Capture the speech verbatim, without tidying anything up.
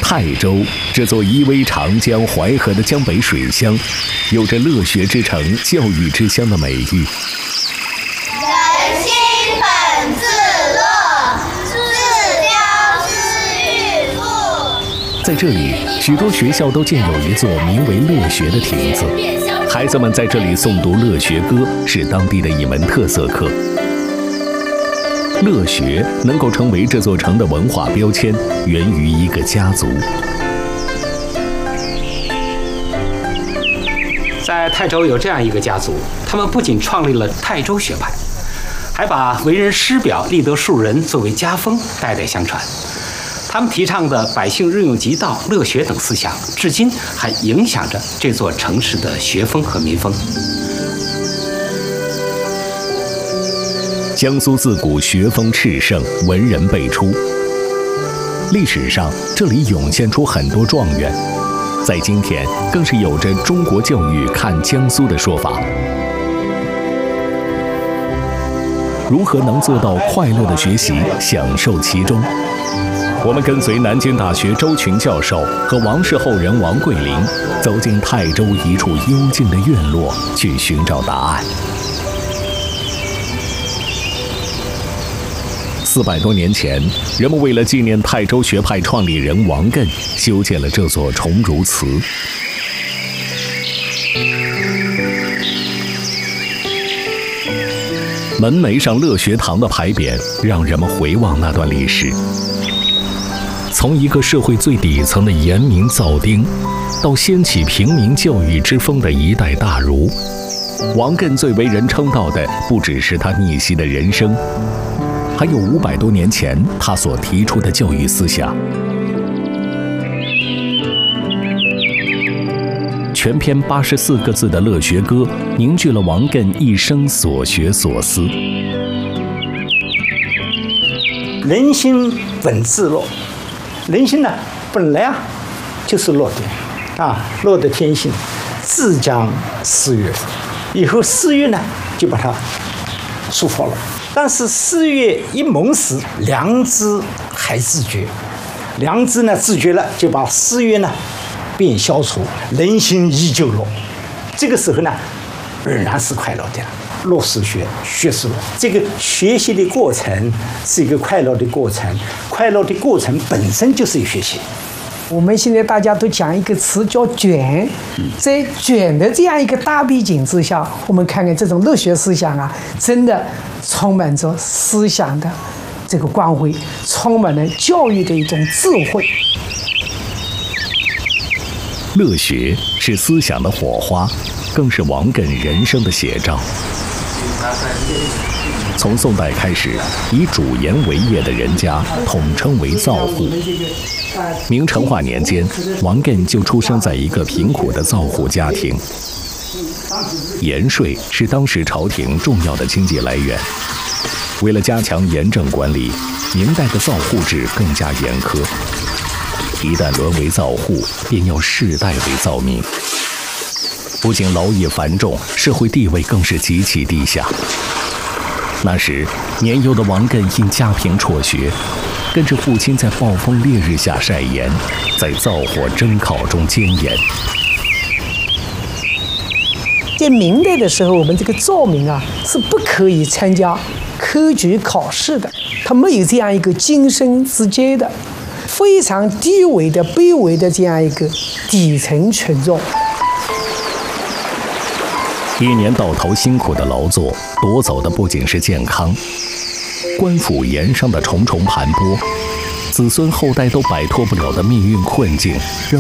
泰州这座依偎长江、淮河的江北水乡，有着乐学之城、教育之乡的美誉。 人心本自乐，自将思欲富。 在这里，许多学校都建有一座名为乐学的亭子，孩子们在这里诵读乐学歌，是当地的一门特色课。乐学能够成为这座城的文化标签，源于一个家族。 在泰州有这样一个家族，他们不仅创立了泰州学派，还把为人师表、立德树人作为家风代代相传。他们提倡的百姓日用即道、乐学等思想，至今还影响着这座城市的学风和民风。 江苏自古学风炽盛，文人辈出。历史上，这里涌现出很多状元，在今天更是有着“中国教育看江苏”的说法。如何能做到快乐的学习，享受其中？我们跟随南京大学周群教授和王氏后人王桂林，走进泰州一处幽静的院落，去寻找答案。四百多年前，人们为了纪念泰州学派创立人王艮，修建了这座重儒祠。门楣上乐学堂的牌匾，让人们回望那段历史。从一个社会最底层的严明造丁，到掀起平民教育之风的一代大儒，王艮最为人称道的，不只是他逆袭的人生，还有五百多年前他所提出的教育思想。全篇八十四个字的乐学歌，凝聚了王艮一生所学所思。 人心本自乐，人心呢本来啊就是乐的，啊乐的天性，自将思悦富。以后思悦呢就把它束缚了。但是四月一萌时，良知还自觉，良知呢自觉了，就把四月呢便消除，人心依旧乐。这个时候呢，仍然是快乐的。乐是学，学是乐。这个学习的过程是一个快乐的过程，快乐的过程本身就是一个学习。 我们现在大家都讲一个词叫卷，在卷的这样一个大背景之下，我们看看这种乐学思想啊，真的充满着思想的这个光辉，充满了教育的一种智慧。 乐学是思想的火花，更是王艮人生的写照。从宋代开始，以主盐为业的人家统称为造户。明成化年间，王艮就出生在一个贫苦的造户家庭。盐税是当时朝廷重要的经济来源。为了加强盐政管理，明代的造户制更加严苛。一旦沦为造户，便要世代为造民。不仅劳役繁重，社会地位更是极其低下。那时，年幼的王艮因家贫辍学，跟着父亲在暴风烈日下晒盐，在灶火蒸烤中煎盐。 在明代的时候，我们这个造民啊是不可以参加科举考试的，他没有这样一个晋升之阶的，非常低微的、卑微的这样一个底层群众。 一年到头辛苦的劳作，夺走的不仅是健康，官府盐商的重重盘剥，子孙后代都摆脱不了的命运困境，让